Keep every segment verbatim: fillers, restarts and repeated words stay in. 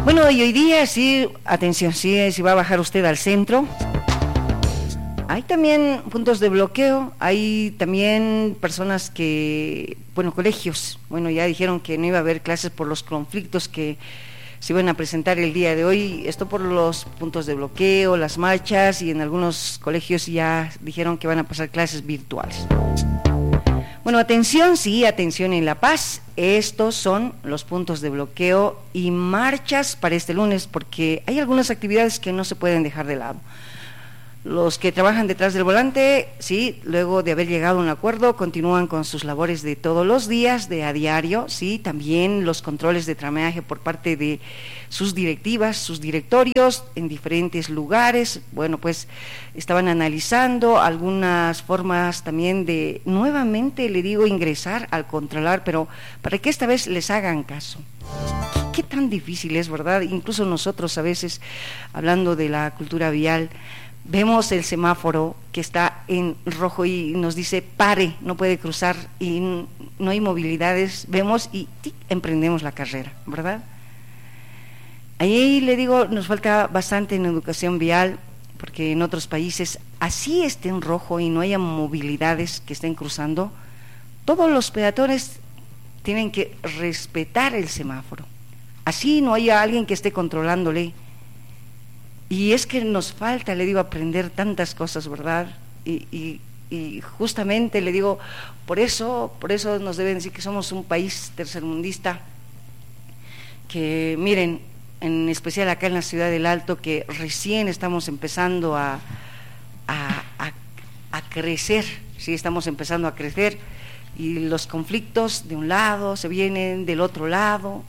Bueno, y hoy día sí, atención, sí, si va a bajar usted al centro, hay también puntos de bloqueo, hay también personas que, bueno, colegios, bueno, ya dijeron que no iba a haber clases por los conflictos que se iban a presentar el día de hoy, esto por los puntos de bloqueo, las marchas, y en algunos colegios ya dijeron que van a pasar clases virtuales. Bueno, atención, sí, atención en La Paz, estos son los puntos de bloqueo y marchas para este lunes, porque hay algunas actividades que no se pueden dejar de lado. Los que trabajan detrás del volante, sí, luego de haber llegado a un acuerdo, continúan con sus labores de todos los días, de a diario, sí, también los controles de tramaje por parte de sus directivas, sus directorios en diferentes lugares. Bueno, pues estaban analizando algunas formas también de, nuevamente le digo, ingresar al controlar, pero para que esta vez les hagan caso. ¿Qué, qué tan difícil es, verdad? Incluso nosotros a veces, hablando de la cultura vial, vemos el semáforo que está en rojo y nos dice pare, no puede cruzar y no hay movilidades, vemos y tic, emprendemos la carrera, ¿verdad? Ahí le digo, nos falta bastante en educación vial, porque en otros países así esté en rojo y no haya movilidades que estén cruzando, todos los peatones tienen que respetar el semáforo, así no haya alguien que esté controlándole. Y es que nos falta, le digo, aprender tantas cosas, ¿verdad? Y, y, y justamente le digo, por eso, por eso nos deben decir que somos un país tercermundista, que miren, en especial acá en la ciudad del Alto, que recién estamos empezando a, a, a, a crecer, sí, estamos empezando a crecer, y los conflictos de un lado se vienen del otro lado.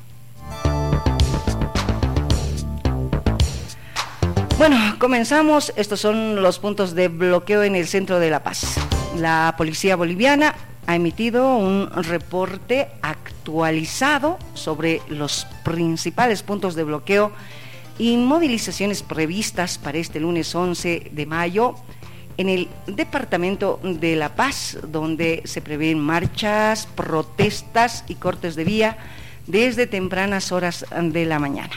Bueno, comenzamos. Estos son los puntos de bloqueo en el centro de La Paz. La policía boliviana ha emitido un reporte actualizado sobre los principales puntos de bloqueo y movilizaciones previstas para este lunes once de mayo en el departamento de La Paz, donde se prevén marchas, protestas y cortes de vía desde tempranas horas de la mañana.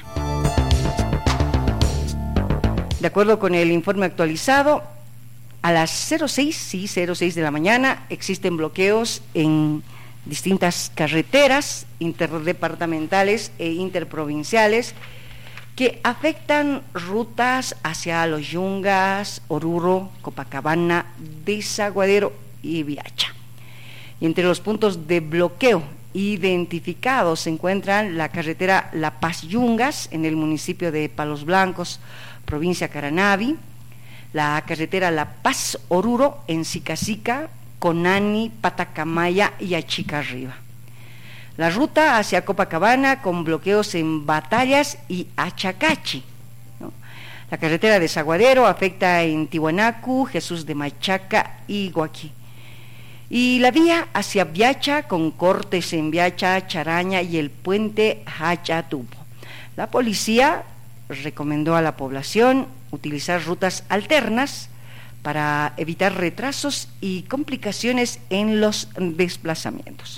De acuerdo con el informe actualizado, a las cero seis, sí, cero seis de la mañana, existen bloqueos en distintas carreteras interdepartamentales e interprovinciales que afectan rutas hacia Los Yungas, Oruro, Copacabana, Desaguadero y Viacha. Y entre los puntos de bloqueo identificados se encuentran la carretera La Paz-Yungas en el municipio de Palos Blancos, provincia Caranavi, la carretera La Paz-Oruro en Sicacica, Conani, Patacamaya y Achicarriba. La ruta hacia Copacabana con bloqueos en Batallas y Achacachi, ¿no? La carretera de Desaguadero afecta en Tiwanaku, Jesús de Machaca y Guaqui. Y la vía hacia Viacha con cortes en Viacha, Charaña y el puente Hachatupo. La policía recomendó a la población utilizar rutas alternas para evitar retrasos y complicaciones en los desplazamientos.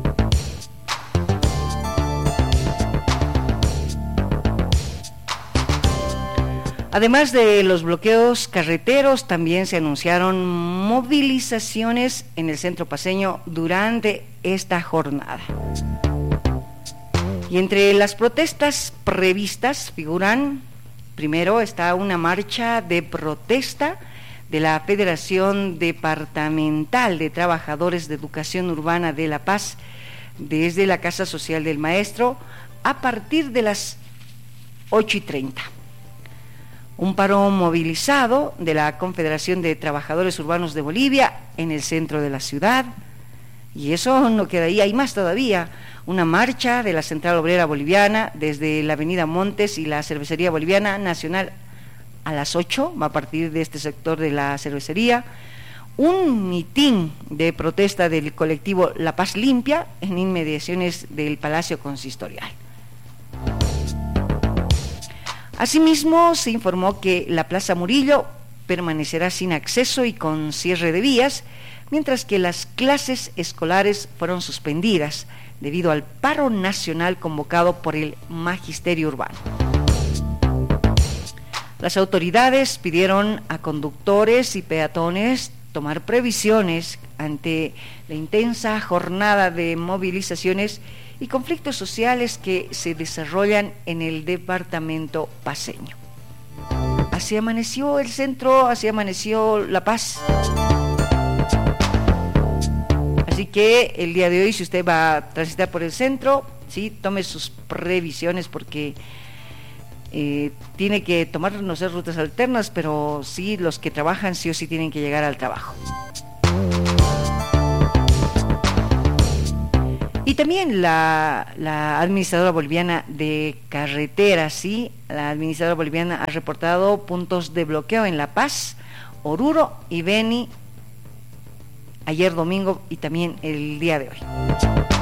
Además de los bloqueos carreteros, también se anunciaron movilizaciones en el centro paceño durante esta jornada. Y entre las protestas previstas figuran, primero está una marcha de protesta de la Federación Departamental de Trabajadores de Educación Urbana de La Paz desde la Casa Social del Maestro a partir de las ocho y treinta. Un paro movilizado de la Confederación de Trabajadores Urbanos de Bolivia en el centro de la ciudad. Y eso no queda ahí, hay más todavía. Una marcha de la Central Obrera Boliviana desde la Avenida Montes y la Cervecería Boliviana Nacional a las ocho, va a partir de este sector de la cervecería. Un mitin de protesta del colectivo La Paz Limpia en inmediaciones del Palacio Consistorial. Asimismo, se informó que la Plaza Murillo permanecerá sin acceso y con cierre de vías, mientras que las clases escolares fueron suspendidas debido al paro nacional convocado por el Magisterio Urbano. Las autoridades pidieron a conductores y peatones tomar previsiones ante la intensa jornada de movilizaciones y conflictos sociales que se desarrollan en el departamento paceño. Así amaneció el centro, así amaneció La Paz. Así que el día de hoy, si usted va a transitar por el centro, sí, tome sus previsiones porque eh, tiene que tomar, no sé, rutas alternas, pero sí, los que trabajan sí o sí tienen que llegar al trabajo. Y también la, la administradora boliviana de carreteras, sí, la administradora boliviana ha reportado puntos de bloqueo en La Paz, Oruro y Beni ayer domingo y también el día de hoy.